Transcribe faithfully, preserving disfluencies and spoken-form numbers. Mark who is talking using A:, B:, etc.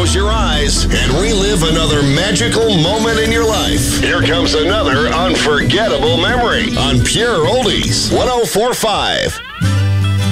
A: close your eyes and relive another magical moment in your life. Here comes another unforgettable memory on Pure Oldies one oh four point five.